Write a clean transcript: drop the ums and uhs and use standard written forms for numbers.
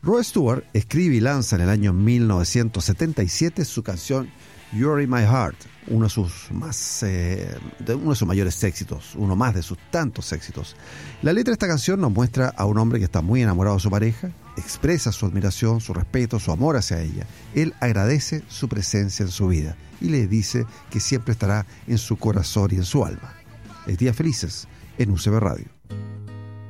Rod Stewart escribe y lanza en el año 1977 su canción You're in My Heart, uno de sus mayores éxitos, uno más de sus tantos éxitos. La letra de esta canción nos muestra a un hombre que está muy enamorado de su pareja, expresa su admiración, su respeto, su amor hacia ella. Él agradece su presencia en su vida y le dice que siempre estará en su corazón y en su alma. Es Días Felices en UCB Radio.